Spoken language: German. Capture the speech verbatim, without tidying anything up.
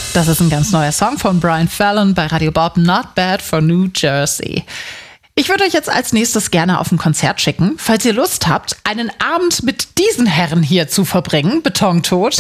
Das ist ein ganz neuer Song von Brian Fallon bei Radio Bob, Not Bad for New Jersey. Ich würde euch jetzt als nächstes gerne auf ein Konzert schicken. Falls ihr Lust habt, einen Abend mit diesen Herren hier zu verbringen, Betontot.